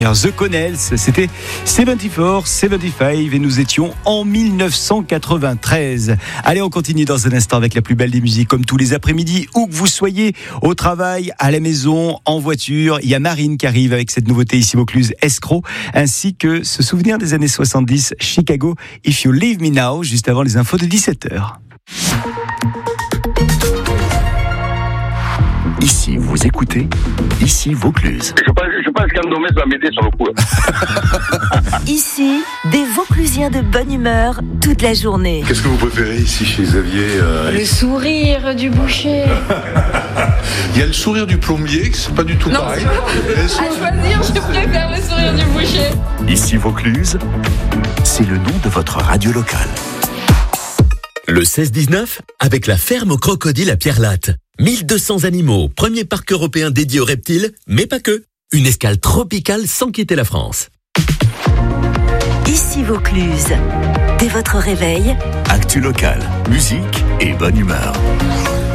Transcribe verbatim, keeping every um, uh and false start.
The Connells, c'était soixante-quatre, soixante-quinze et nous étions en dix-neuf cent quatre-vingt-treize. Allez, on continue dans un instant avec la plus belle des musiques, comme tous les après-midi, où que vous soyez, au travail, à la maison, en voiture. Il y a Marine qui arrive avec cette nouveauté ici Vaucluse, Escroc, ainsi que ce souvenir des années soixante-dix, Chicago, If You Leave Me Now, juste avant les infos de dix-sept heures. Ici, vous écoutez, ici Vaucluse. Je pense, je pense qu'Andomès va m'aider sur le coup. Ici, des Vauclusiens de bonne humeur toute la journée. Qu'est-ce que vous préférez ici chez Xavier euh... Le sourire du boucher. Il y a le sourire du plombier, c'est pas du tout non, pareil. À choisir, je préfère le sourire du boucher. Ici Vaucluse, c'est le nom de votre radio locale. Le seize dix-neuf, avec la ferme aux crocodiles à Pierre-Latte. mille deux cents animaux, premier parc européen dédié aux reptiles, mais pas que. Une escale tropicale sans quitter la France. Ici Vaucluse. Dès votre réveil, actu local, musique et bonne humeur.